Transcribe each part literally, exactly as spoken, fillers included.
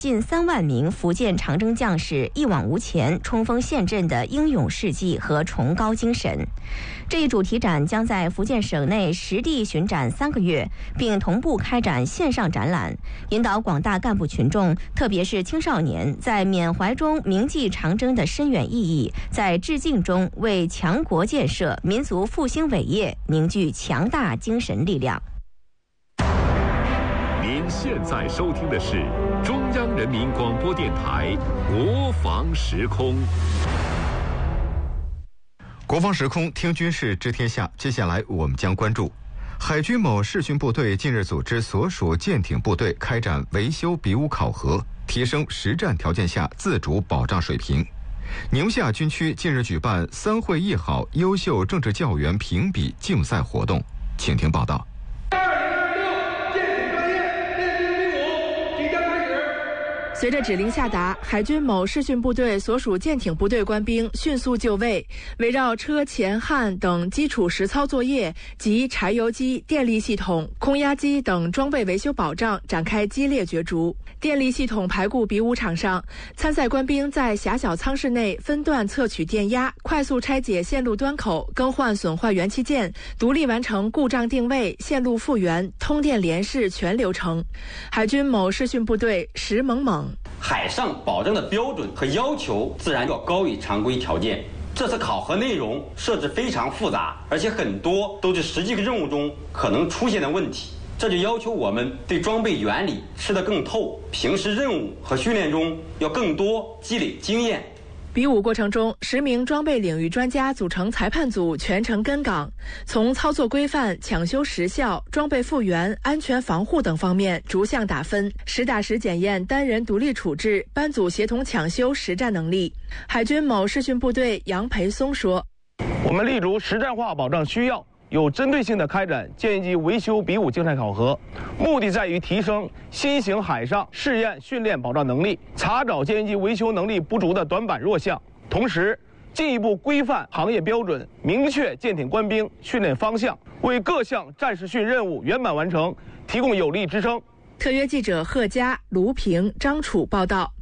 近三万名福建长征将士一往无前、冲锋陷阵的英勇事迹和崇高精神。这一主题展将在福建省内实地巡展三个月，并同步开展线上展览，引导广大干部群众，特别是青少年，在缅怀中铭记长征的深远意义，在致敬中为强国建设、民族复兴伟业凝聚强大精神力量。 您现在收听的是中央人民广播电台国防时空。 国防时空听军事知天下，接下来我们将关注海军某视训部队近日组织所属舰艇部队开展维修比武考核，提升实战条件下自主保障水平。宁夏军区近日举办三会一好优秀政治教员评比竞赛活动，请听报道。 随着指令下达，海军某视训部队所属舰艇部队官兵迅速就位，围绕车前焊等基础实操作业及柴油机、电力系统、空压机等装备维修保障展开激烈角逐。电力系统排固比武场上，参赛官兵在狭小舱室内分段测取电压，快速拆解线路端口，更换损坏元器件，独立完成故障定位、线路复原、通电联试全流程。海军某视训部队石猛猛。 海上保障的标准和要求自然要高于常规条件。这次考核内容设置非常复杂，而且很多都是实际任务中可能出现的问题，这就要求我们对装备原理吃得更透，平时任务和训练中要更多积累经验。 比武过程中，十名装备领域专家组成裁判组全程跟岗，从操作规范、抢修时效、装备复原、安全防护等方面逐项打分，实打实检验单人独立处置、班组协同抢修实战能力。海军某视训部队杨培松说：“ 我们立足实战化保障需要，有针对性地开展舰一级维修比武竞赛考核，目的在于提升新型海上试验训练保障能力，查找舰一级维修能力不足的短板弱项，同时进一步规范行业标准，明确舰艇官兵训练方向，为各项战时训任务圆满完成提供有力支撑。” 特约记者贺佳、卢平、张楚报道。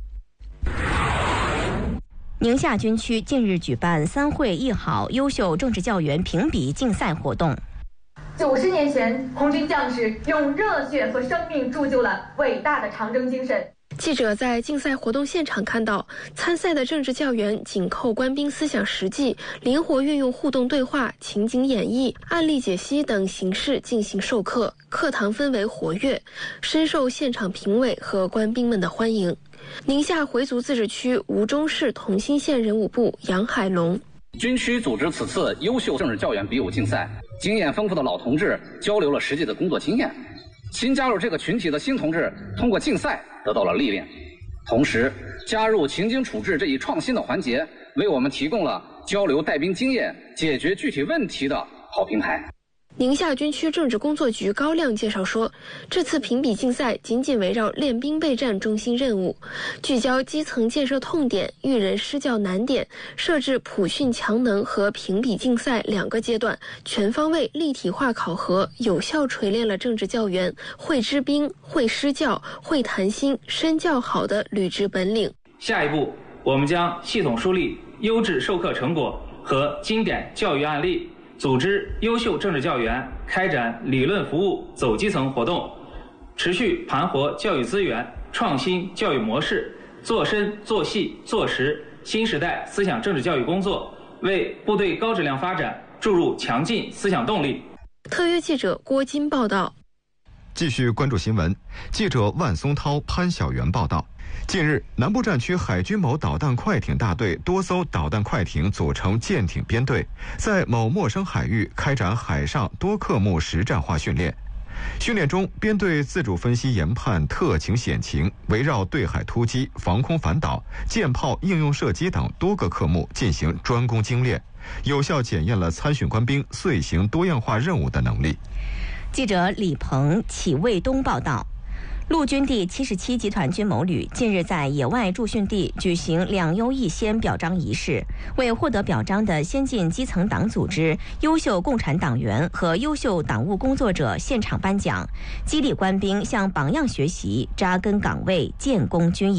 宁夏军区近日举办三会一好优秀政治教员评比竞赛活动。 九十年前，红军将士用热血和生命铸就了伟大的长征精神。 记者在竞赛活动现场看到，参赛的政治教员紧扣官兵思想实际，灵活运用互动对话、情景演绎、案例解析等形式进行授课，课堂氛围活跃，深受现场评委和官兵们的欢迎。宁夏回族自治区吴忠市同心县人武部杨海龙： 军区组织此次优秀政治教员比武竞赛，经验丰富的老同志交流了实际的工作经验，新加入这个群体的新同志通过竞赛得到了历练，同时加入情景处置这一创新的环节，为我们提供了交流带兵经验、解决具体问题的好平台。 宁夏军区政治工作局高亮介绍说，这次评比竞赛紧紧围绕练兵备战中心任务，聚焦基层建设痛点、育人施教难点，设置普训强能和评比竞赛两个阶段，全方位立体化考核，有效锤炼了政治教员会支兵、会施教、会谈心、身教好的履职本领。 下一步，我们将系统梳理优质授课成果和经典教育案例，组织优秀政治教员开展理论服务走基层活动，持续盘活教育资源，创新教育模式，做深做细做实新时代思想政治教育工作，为部队高质量发展注入强劲思想动力。 特约记者郭金报道。 继续关注新闻，记者万松涛、潘晓元报道。近日，南部战区海军某导弹快艇大队多艘导弹快艇组成舰艇编队，在某陌生海域开展海上多科目实战化训练。训练中，编队自主分析研判特情险情，围绕对海突击、防空反导、舰炮应用射击等多个科目进行专攻精练，有效检验了参训官兵遂行多样化任务的能力。 记者李鹏、启卫东报道。 陆军第七十七集团军某旅近日在野外驻训地举行两优一先表彰仪式，为获得表彰的先进基层党组织、优秀共产党员和优秀党务工作者现场颁奖，激励官兵向榜样学习，扎根岗位，建功军营。